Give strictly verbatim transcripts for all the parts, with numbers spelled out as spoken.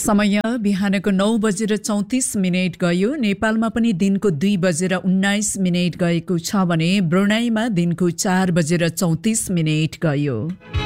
समय बिहानको नौ बजेर चौतिस मिनट गयो। नेपालमा पनि दिनको दुई बजेर उन्नाइस मिनट गएको छ भने ब्रुनाईमा दिनको चार बजेर चौतिस मिनट गयो।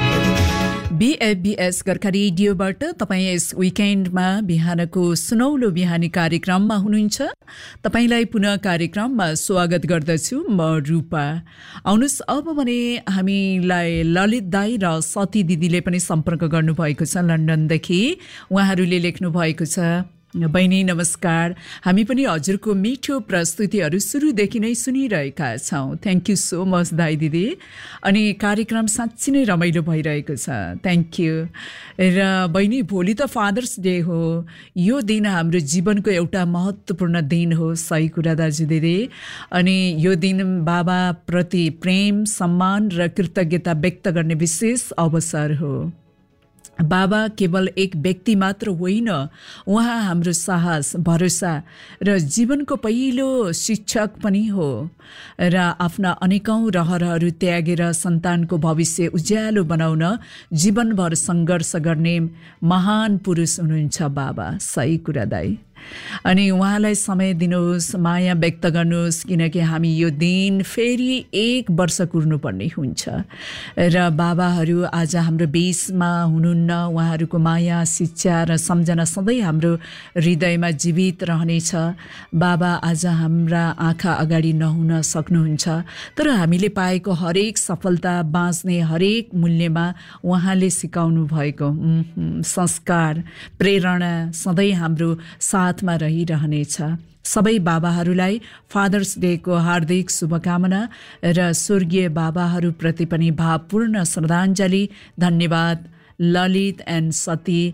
बीएफबीएस गोर्खा रेडियोबाट तपाईँ यस विकेन्डमा बिहानको सुनौलो बिहानी कार्यक्रममा हुनुहुन्छ। तपाईँलाई पुनः कार्यक्रममा स्वागत गर्दछु म रूपा। आउनुहोस् अब भने हामीलाई ललित दाई र सती दिदीले पनि सम्पर्क गर्नुभएको छ लन्डनदेखि। उहाँहरूले लेख्नु भएको छ, बहिनी नमस्कार, हामी पनि हजुरको मिठो प्रस्तुतिहरू सुरुदेखि नै सुनिरहेका छौँ। थ्याङ्क यू सो मच दाई दिदी। अनि कार्यक्रम साँच्चै नै रमाइलो भइरहेको छ। Thank you. र बहिनी, भोलि त फादर्स डे हो। यो दिन हाम्रो जीवनको एउटा महत्त्वपूर्ण दिन हो। सही कुरा दाजु दिदी। अनि यो दिन बाबाप्रति प्रेम, सम्मान र कृतज्ञता व्यक्त गर्ने विशेष अवसर हो। बाबा केवल एक व्यक्ति मात्र होइन, उहाँ हाम्रो साहस, भरोसा र जीवनको पहिलो शिक्षक पनि हो र आफ्ना अनेकौं रहरहरू त्यागेर सन्तानको भविष्य उज्यालो बनाउन जीवनभर सङ्घर्ष गर्ने महान पुरुष हुनुहुन्छ बाबा। सही कुरा दाई। अनि उहाँलाई समय दिनुहोस्, माया व्यक्त गर्नुहोस्, किनकि हामी यो दिन फेरि एक वर्ष कुर्नुपर्ने हुन्छ र बाबाहरू आज हाम्रो बीचमा हुनुहुन्न। उहाँहरूको माया, शिक्षा र सम्झना सधैँ हाम्रो हृदयमा जीवित रहनेछ। बाबा आज हाम्रा आँखा अगाडि नहुन सक्नुहुन्छ, तर हामीले पाएको हरेक सफलता, बाँच्ने हरेक मूल्यमा उहाँले सिकाउनु भएको संस्कार, प्रेरणा सधैँ हाम्रो साथ मा रहिरहनेछ। सबै बाबाहरूलाई फादर्स डेको हार्दिक शुभकामना र स्वर्गीय बाबाहरूप्रति पनि भावपूर्ण श्रद्धाञ्जली। धन्यवाद ललित एन्ड सती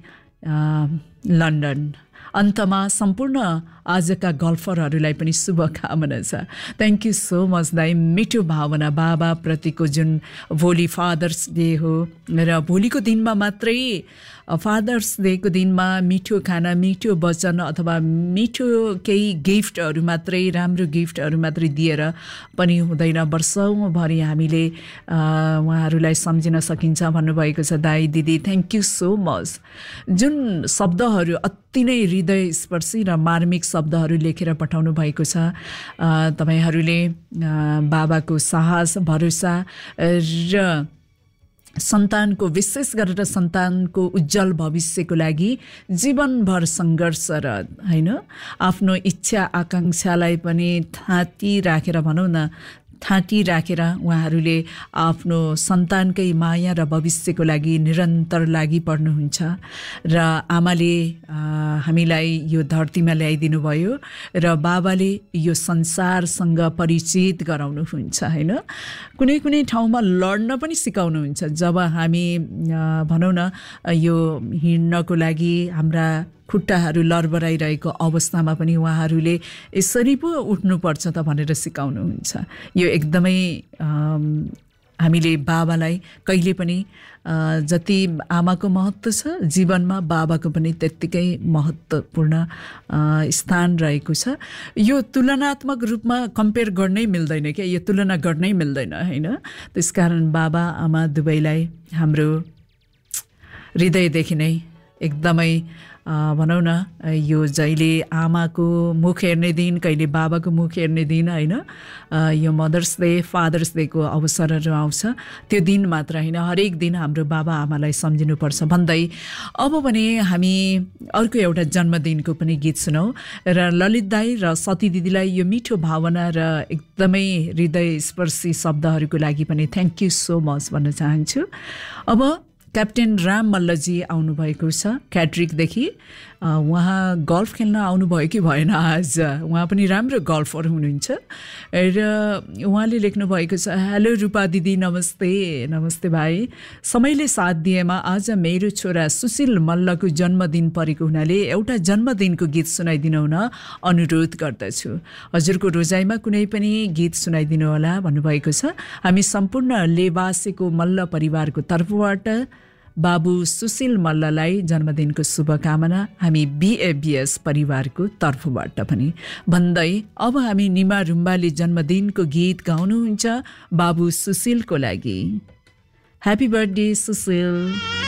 लन्डन। अन्तमा सम्पूर्ण आजका गल्फरहरूलाई पनि शुभकामना छ। थ्याङ्क यू सो मच दाई। मिठो भावना बाबाप्रतिको जुन भोलि फादर्स डे हो र भोलिको दिनमा मात्रै फादर्स डेको दिनमा मिठो खाना, मिठो वचन अथवा मिठो केही गिफ्टहरू मात्रै, राम्रो गिफ्टहरू मात्रै दिएर पनि हुँदैन। वर्षौँभरि हामीले उहाँहरूलाई सम्झिन सकिन्छ भन्नुभएको छ दाई दिदी। Thank you so much. जुन शब्दहरू अति नै हृदय स्पर्शी र मार्मिक शब्दहरू लेखेर पठाउनु भएको छ। तपाईँहरूले बाबाको साहस, भरोसा र सन्तानको, विशेष गरेर सन्तानको उज्जवल भविष्यको लागि जीवनभर सङ्घर्षरत होइन, आफ्नो इच्छा आकाङ्क्षालाई पनि थाँती राखेर भनौँ न, थाँती राखेर उहाँहरूले आफ्नो सन्तानकै माया र भविष्यको लागि निरन्तर लागि पर्नुहुन्छ। र आमाले हामीलाई यो धरतीमा ल्याइदिनु भयो र बाबाले यो संसारसँग परिचित गराउनुहुन्छ होइन। कुनै कुनै ठाउँमा लड्न पनि सिकाउनुहुन्छ। जब हामी भनौँ न यो हिँड्नको लागि हाम्रा खुट्टाहरू लरबराइरहेको अवस्थामा पनि उहाँहरूले यसरी पो उठ्नुपर्छ त भनेर सिकाउनुहुन्छ। यो एकदमै हामीले बाबालाई कहिले पनि जति आमाको महत्त्व छ जीवनमा, बाबाको पनि त्यत्तिकै महत्त्वपूर्ण स्थान रहेको छ। यो तुलनात्मक रूपमा कम्पेयर गर्नै मिल्दैन क्या, यो तुलना गर्नै मिल्दैन होइन। त्यसकारण बाबा आमा दुवैलाई हाम्रो हृदयदेखि नै एकदमै भनौँ न, यो जहिले आमाको मुख हेर्ने दिन, कहिले बाबाको मुख हेर्ने दिन होइन, यो मदर्स डे, फादर्स डेको अवसरहरू आउँछ, त्यो दिन मात्र होइन, हरेक दिन हाम्रो बाबा आमालाई सम्झिनुपर्छ भन्दै अब भने हामी अर्को एउटा जन्मदिनको पनि गीत सुनौँ र ललित दाई र सती दिदीलाई यो मिठो भावना र एकदमै हृदय स्पर्शी शब्दहरूको लागि पनि थ्याङ्क यू सो मच भन्न चाहन्छु। अब क्याप्टेन राम मल्लजी आउनुभएको छ क्याट्रिकदेखि। उहाँ गल्फ खेल्न आउनुभयो कि भएन आज, उहाँ पनि राम्रो गल्फर हुनुहुन्छ र उहाँले लेख्नुभएको छ, हेलो रूपा दिदी नमस्ते। नमस्ते भाइ। समयले साथ दिएमा आज मेरो छोरा सुशील मल्लको जन्मदिन परेको हुनाले एउटा जन्मदिनको गीत सुनाइदिनु हुन अनुरोध गर्दछु। हजुरको रोजाइमा कुनै पनि गीत सुनाइदिनु होला भन्नुभएको छ। हामी सम्पूर्ण लेबासेको मल्ल परिवारको तर्फबाट बाबु सुशील मल्ललाई जन्मदिनको शुभकामना हामी बीएफबीएस परिवारको तर्फबाट पनि भन्दै अब हामी निमा रुम्बाले जन्मदिनको गीत गाउनुहुन्छ बाबु सुशीलको लागि। Happy birthday Sushil.